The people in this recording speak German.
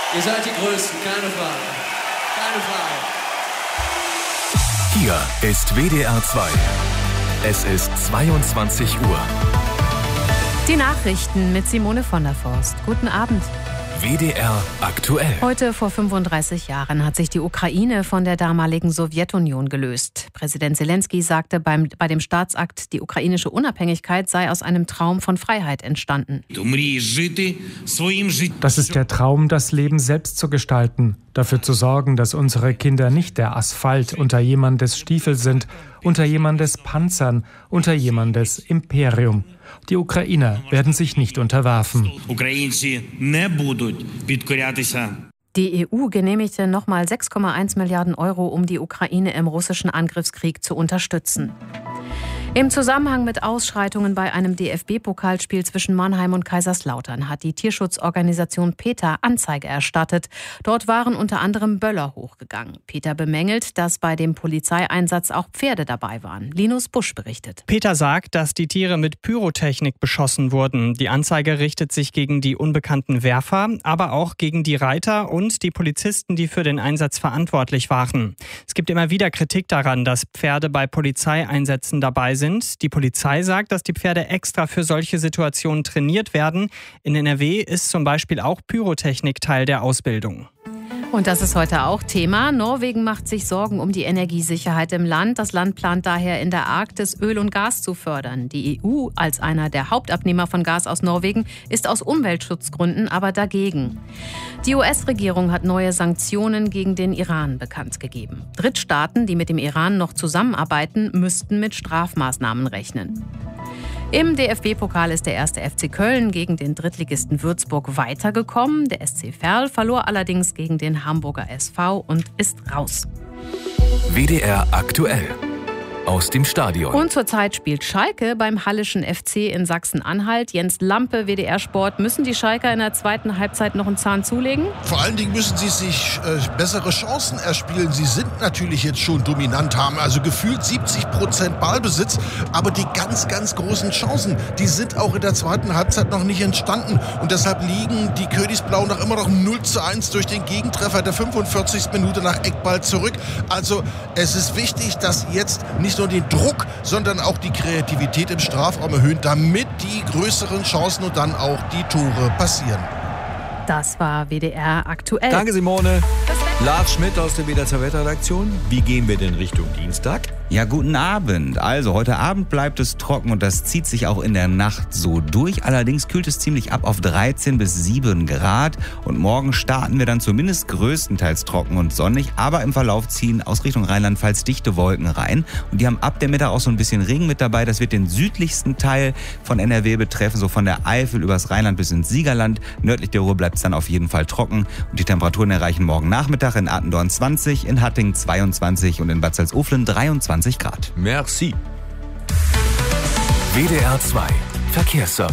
Ihr seid die Größten, keine Frage. Keine Frage. Hier ist WDR 2. Es ist 22 Uhr. Die Nachrichten mit Simone von der Forst. Guten Abend. WDR aktuell. Heute vor 35 Jahren hat sich die Ukraine von der damaligen Sowjetunion gelöst. Präsident Zelensky sagte bei dem Staatsakt, die ukrainische Unabhängigkeit sei aus einem Traum von Freiheit entstanden. Das ist der Traum, das Leben selbst zu gestalten. Dafür zu sorgen, dass unsere Kinder nicht der Asphalt unter jemandes Stiefel sind, unter jemandes Panzern, unter jemandes Imperium. Die Ukrainer werden sich nicht unterwerfen. Die EU genehmigte nochmal 6,1 Milliarden Euro, um die Ukraine im russischen Angriffskrieg zu unterstützen. Im Zusammenhang mit Ausschreitungen bei einem DFB-Pokalspiel zwischen Mannheim und Kaiserslautern hat die Tierschutzorganisation PETA Anzeige erstattet. Dort waren unter anderem Böller hochgegangen. PETA bemängelt, dass bei dem Polizeieinsatz auch Pferde dabei waren. Linus Busch berichtet. PETA sagt, dass die Tiere mit Pyrotechnik beschossen wurden. Die Anzeige richtet sich gegen die unbekannten Werfer, aber auch gegen die Reiter und die Polizisten, die für den Einsatz verantwortlich waren. Es gibt immer wieder Kritik daran, dass Pferde bei Polizeieinsätzen dabei sind. Die Polizei sagt, dass die Pferde extra für solche Situationen trainiert werden. In NRW ist zum Beispiel auch Pyrotechnik Teil der Ausbildung. Und das ist heute auch Thema. Norwegen macht sich Sorgen um die Energiesicherheit im Land. Das Land plant daher in der Arktis Öl und Gas zu fördern. Die EU als einer der Hauptabnehmer von Gas aus Norwegen ist aus Umweltschutzgründen aber dagegen. Die US-Regierung hat neue Sanktionen gegen den Iran bekannt gegeben. Drittstaaten, die mit dem Iran noch zusammenarbeiten, müssten mit Strafmaßnahmen rechnen. Im DFB-Pokal ist der 1. FC Köln gegen den Drittligisten Würzburg weitergekommen. Der SC Verl verlor allerdings gegen den Hamburger SV und ist raus. WDR aktuell. Aus dem Stadion. Und zurzeit spielt Schalke beim Hallischen FC in Sachsen-Anhalt. Jens Lampe, WDR Sport. Müssen die Schalker in der zweiten Halbzeit noch einen Zahn zulegen? Vor allen Dingen müssen sie sich bessere Chancen erspielen. Sie sind natürlich jetzt schon dominant, haben also gefühlt 70% Ballbesitz. Aber die ganz, ganz großen Chancen, die sind auch in der zweiten Halbzeit noch nicht entstanden. Und deshalb liegen die Königsblauen noch immer noch 0:1 durch den Gegentreffer der 45. Minute nach Eckball zurück. Also es ist wichtig, dass jetzt nicht nur den Druck, sondern auch die Kreativität im Strafraum erhöhen, damit die größeren Chancen und dann auch die Tore passieren. Das war WDR aktuell. Danke, Simone. Lars Schmidt aus der WDR 2 Wetterredaktion. Wie gehen wir denn Richtung Dienstag? Ja, guten Abend. Also, heute Abend bleibt es trocken und das zieht sich auch in der Nacht so durch. Allerdings kühlt es ziemlich ab auf 13 bis 7 Grad. Und morgen starten wir dann zumindest größtenteils trocken und sonnig. Aber im Verlauf ziehen aus Richtung Rheinland-Pfalz dichte Wolken rein. Und die haben ab der Mittag auch so ein bisschen Regen mit dabei. Das wird den südlichsten Teil von NRW betreffen, so von der Eifel übers Rheinland bis ins Siegerland. Nördlich der Ruhr bleibt es dann auf jeden Fall trocken. Und die Temperaturen erreichen morgen Nachmittag in Attendorn 20, in Hattingen 22 und in Bad Salzuflen 23 Grad. Merci. WDR 2 Verkehrsservice.